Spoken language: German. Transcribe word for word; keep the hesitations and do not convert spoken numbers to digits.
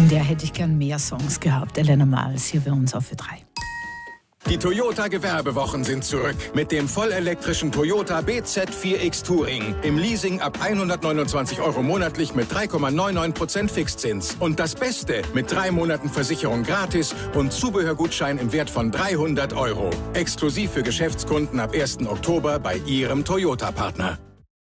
Von der hätte ich gern mehr Songs gehabt. Elena Miles hier bei uns auf Ö drei. Die Toyota-Gewerbewochen sind zurück. Mit dem vollelektrischen Toyota B Z vier X Touring. Im Leasing ab hundertneunundzwanzig Euro monatlich mit drei Komma neunundneunzig Prozent Fixzins. Und das Beste, mit drei Monaten Versicherung gratis und Zubehörgutschein im Wert von dreihundert Euro. Exklusiv für Geschäftskunden ab ersten Oktober bei Ihrem Toyota-Partner.